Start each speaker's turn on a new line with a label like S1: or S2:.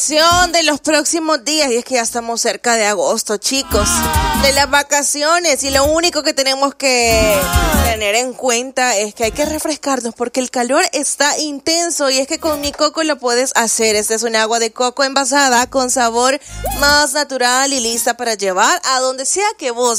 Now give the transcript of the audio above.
S1: información de los próximos días, y es que ya estamos cerca de agosto, chicos, de las vacaciones, y lo único que tenemos que tener en cuenta es que hay que refrescarnos porque el calor está intenso, y es que con Mi Coco lo puedes hacer. Esta es un agua de coco envasada con sabor más natural y lista para llevar a donde sea que vos